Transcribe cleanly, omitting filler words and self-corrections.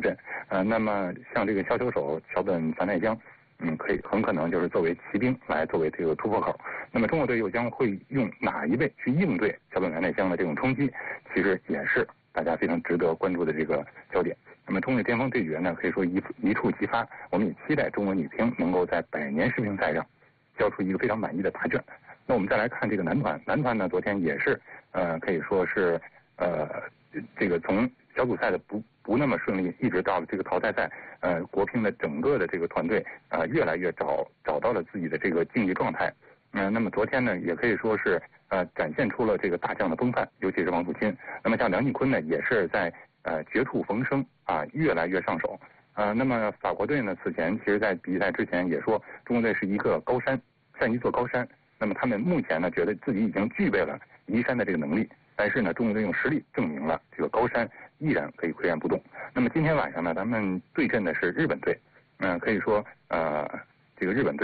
阵。那么像这个小球手桥本繁奈江，很可能就是作为骑兵来作为这个突破口。那么中国队又将会用哪一位去应对桥本繁奈江的这种冲击，其实也是大家非常值得关注的这个焦点。那么中日巅峰对决呢，可以说一触即发，我们也期待中国女乒能够在百年世乒赛上交出一个非常满意的答卷。那我们再来看这个男团呢，昨天也是可以说是这个从小组赛的不那么顺利，一直到了这个淘汰赛，国乒的整个的这个团队越来越找到了自己的这个竞技状态。那么昨天呢，也可以说是展现出了这个大将的风范，尤其是王祖钦。那么像梁靖昆呢，也是在绝处逢生越来越上手。那么法国队呢，此前其实在比赛之前也说，中国队是一个高山，善于做高山。那么他们目前呢，觉得自己已经具备了移山的这个能力，但是呢，中国队用实力证明了这个高山依然可以岿然不动。那么今天晚上呢，咱们对阵的是日本队，可以说这个日本队